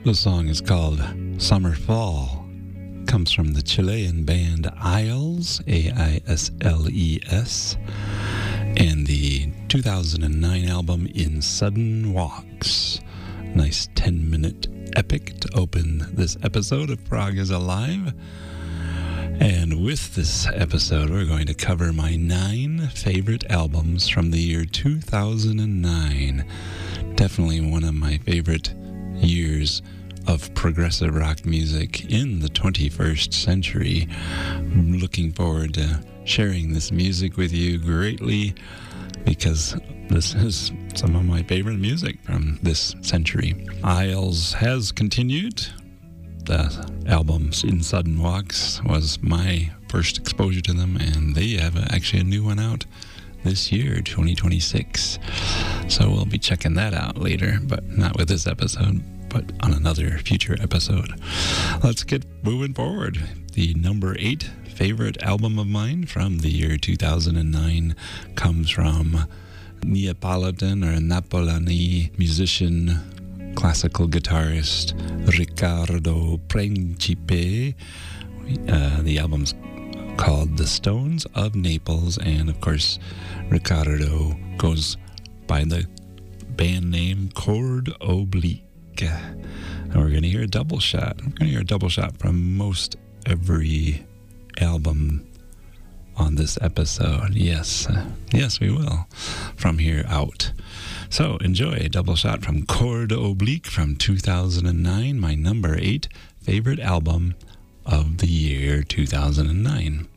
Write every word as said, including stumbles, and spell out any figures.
The song is called Summer Fall. Comes from the Chilean band Aisles, A I S L E S, and the two thousand nine album In Sudden Walks. Nice ten-minute epic to open this episode of Prog is Alive. And with this episode, we're going to cover my nine favorite albums from the year two thousand nine. Definitely one of my favorite years of progressive rock music in the twenty-first century. I'm looking forward to sharing this music with you greatly because this is some of my favorite music from this century. Aisles has continued. The album In Sudden Walks was my first exposure to them, and they have actually a new one out this year, twenty twenty-six. So we'll be checking that out later, but not with this episode, but on another future episode. Let's get moving forward. The number eight favorite album of mine from the year two thousand nine comes from Neapolitan or Napolani musician, classical guitarist Riccardo Principe. Uh, the album's called The Stones of Naples, and of course Riccardo goes by the band name Chord Oblique. And we're going to hear a double shot. We're going to hear a double shot from most every album on this episode. Yes, uh, yes, we will, from here out. So enjoy a double shot from Chord Oblique from two thousand nine, my number eight favorite album of the year two thousand nine.